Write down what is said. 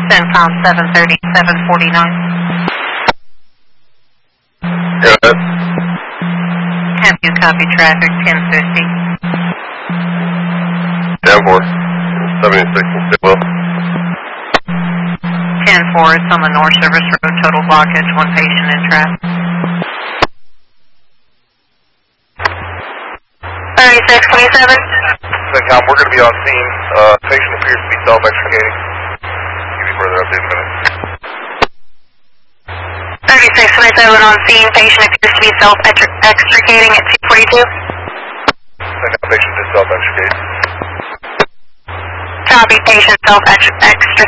CENTCOM 730, 749. Good. Have you copy traffic 1050? 10-4. 76 and Stillwell. 10-4, it's on the North Service Road, total blockage, one patient in traffic. 3627. CENTCOM, we're going to be on scene. Patient appears to be self-extricating. Give you further update in a minute. 3627 on scene, patient appears to be self-extricating at 242. CENTCOM, patient is self-extricating. Copy, patient self-extricating.